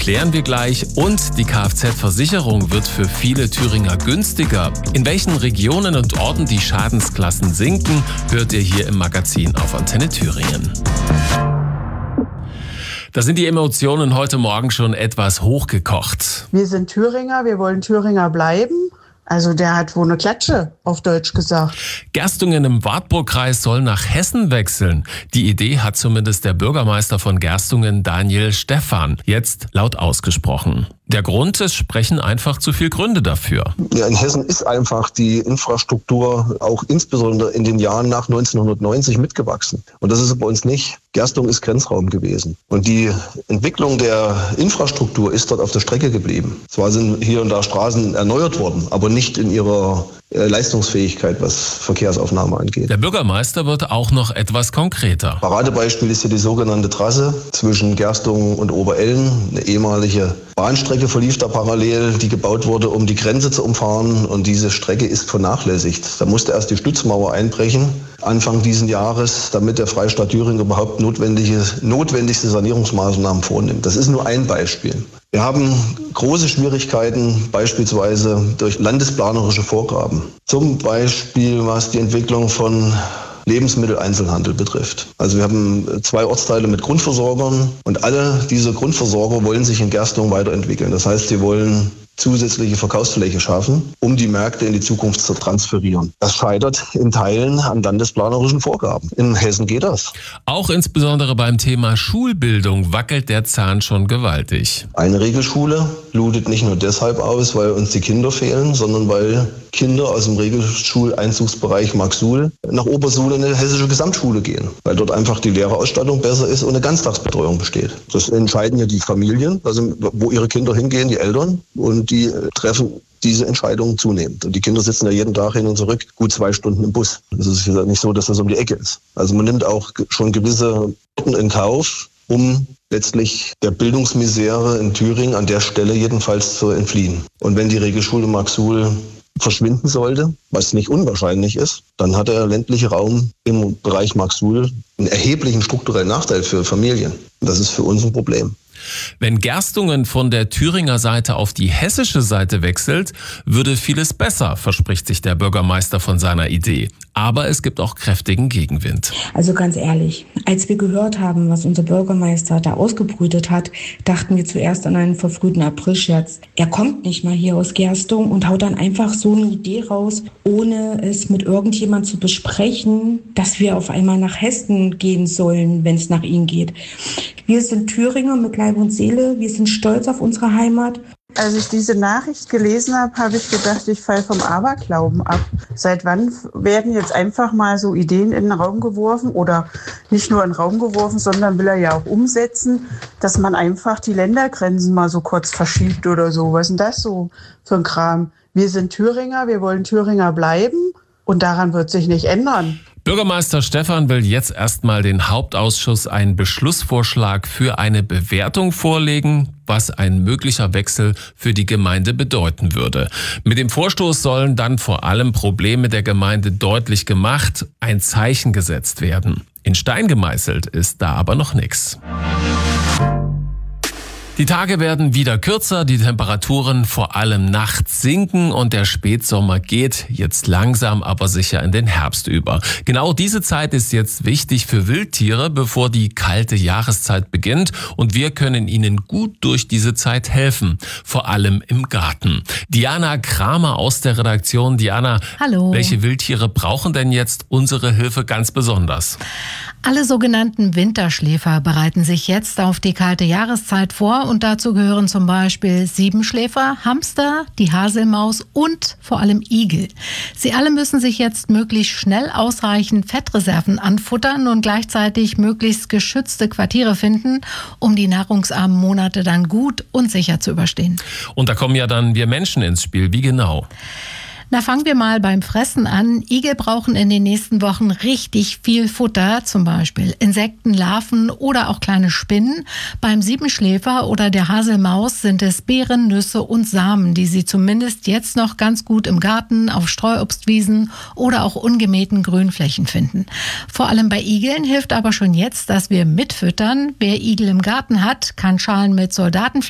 klären wir gleich. Und die Kfz-Versicherung wird für viele Thüringer günstiger. In welchen Regionen und Orten die Schadensklassen sinken, hört ihr hier im Magazin auf Antenne Thüringen. Da sind die Emotionen heute Morgen schon etwas hochgekocht. Wir sind Thüringer, wir wollen Thüringer bleiben. Also der hat wohl eine Klatsche, auf Deutsch gesagt. Gerstungen im Wartburgkreis soll nach Hessen wechseln. Die Idee hat zumindest der Bürgermeister von Gerstungen, Daniel Stephan, jetzt laut ausgesprochen. Der Grund, es sprechen einfach zu viele Gründe dafür. Ja, in Hessen ist einfach die Infrastruktur auch insbesondere in den Jahren nach 1990 mitgewachsen. Und das ist bei uns nicht. Gerstungen ist Grenzraum gewesen. Und die Entwicklung der Infrastruktur ist dort auf der Strecke geblieben. Zwar sind hier und da Straßen erneuert worden, aber nicht in ihrer Leistungsfähigkeit, was Verkehrsaufnahme angeht. Der Bürgermeister wird auch noch etwas konkreter. Paradebeispiel ist hier die sogenannte Trasse zwischen Gerstungen und Oberelln. Eine ehemalige Bahnstrecke verlief da parallel, die gebaut wurde, um die Grenze zu umfahren. Und diese Strecke ist vernachlässigt. Da musste erst die Stützmauer einbrechen, Anfang diesen Jahres, damit der Freistaat Thüringen überhaupt notwendigste Sanierungsmaßnahmen vornimmt. Das ist nur ein Beispiel. Wir haben große Schwierigkeiten, beispielsweise durch landesplanerische Vorgaben. Zum Beispiel, was die Entwicklung von Lebensmitteleinzelhandel betrifft. Also wir haben 2 Ortsteile mit Grundversorgern und alle diese Grundversorger wollen sich in Gerstungen weiterentwickeln. Das heißt, sie wollen zusätzliche Verkaufsfläche schaffen, um die Märkte in die Zukunft zu transferieren. Das scheitert in Teilen an landesplanerischen Vorgaben. In Hessen geht das. Auch insbesondere beim Thema Schulbildung wackelt der Zahn schon gewaltig. Eine Regelschule blutet nicht nur deshalb aus, weil uns die Kinder fehlen, sondern weil Kinder aus dem Regelschuleinzugsbereich Marxsuhl nach Obersuhl in eine hessische Gesamtschule gehen, weil dort einfach die Lehrerausstattung besser ist und eine Ganztagsbetreuung besteht. Das entscheiden ja die Familien, also wo ihre Kinder hingehen, die Eltern, und die treffen diese Entscheidungen zunehmend. Und die Kinder sitzen ja jeden Tag hin und zurück gut 2 Stunden im Bus. Es ist ja nicht so, dass das um die Ecke ist. Also man nimmt auch schon gewisse Orten in Kauf, um letztlich der Bildungsmisere in Thüringen an der Stelle jedenfalls zu entfliehen. Und wenn die Regelschule Marxsuhl verschwinden sollte, was nicht unwahrscheinlich ist, dann hat der ländliche Raum im Bereich Marxsuhl einen erheblichen strukturellen Nachteil für Familien. Und das ist für uns ein Problem. Wenn Gerstungen von der Thüringer Seite auf die hessische Seite wechselt, würde vieles besser, verspricht sich der Bürgermeister von seiner Idee. Aber es gibt auch kräftigen Gegenwind. Also ganz ehrlich, als wir gehört haben, was unser Bürgermeister da ausgebrütet hat, dachten wir zuerst an einen verfrühten Aprilscherz. Er kommt nicht mal hier aus Gerstungen und haut dann einfach so eine Idee raus, ohne es mit irgendjemand zu besprechen, dass wir auf einmal nach Hessen gehen sollen, wenn es nach ihm geht. Wir sind Thüringer mit Leib und Seele, wir sind stolz auf unsere Heimat. Als ich diese Nachricht gelesen habe, habe ich gedacht, ich falle vom Aberglauben ab. Seit wann werden jetzt einfach mal so Ideen in den Raum geworfen oder nicht nur in den Raum geworfen, sondern will er ja auch umsetzen, dass man einfach die Ländergrenzen mal so kurz verschiebt oder so. Was ist denn das so für ein Kram? Wir sind Thüringer, wir wollen Thüringer bleiben und daran wird sich nicht ändern. Bürgermeister Stephan will jetzt erstmal den Hauptausschuss einen Beschlussvorschlag für eine Bewertung vorlegen, was ein möglicher Wechsel für die Gemeinde bedeuten würde. Mit dem Vorstoß sollen dann vor allem Probleme der Gemeinde deutlich gemacht, ein Zeichen gesetzt werden. In Stein gemeißelt ist da aber noch nichts. Die Tage werden wieder kürzer, die Temperaturen vor allem nachts sinken und der Spätsommer geht jetzt langsam aber sicher in den Herbst über. Genau diese Zeit ist jetzt wichtig für Wildtiere, bevor die kalte Jahreszeit beginnt, und wir können ihnen gut durch diese Zeit helfen, vor allem im Garten. Diana Kramer aus der Redaktion. Diana, hallo. Welche Wildtiere brauchen denn jetzt unsere Hilfe ganz besonders? Alle sogenannten Winterschläfer bereiten sich jetzt auf die kalte Jahreszeit vor und dazu gehören zum Beispiel Siebenschläfer, Hamster, die Haselmaus und vor allem Igel. Sie alle müssen sich jetzt möglichst schnell ausreichend Fettreserven anfuttern und gleichzeitig möglichst geschützte Quartiere finden, um die nahrungsarmen Monate dann gut und sicher zu überstehen. Und da kommen ja dann wir Menschen ins Spiel. Wie genau? Na, fangen wir mal beim Fressen an. Igel brauchen in den nächsten Wochen richtig viel Futter, zum Beispiel Insekten, Larven oder auch kleine Spinnen. Beim Siebenschläfer oder der Haselmaus sind es Beeren, Nüsse und Samen, die sie zumindest jetzt noch ganz gut im Garten, auf Streuobstwiesen oder auch ungemähten Grünflächen finden. Vor allem bei Igeln hilft aber schon jetzt, dass wir mitfüttern. Wer Igel im Garten hat, kann Schalen mit Soldatenfleisch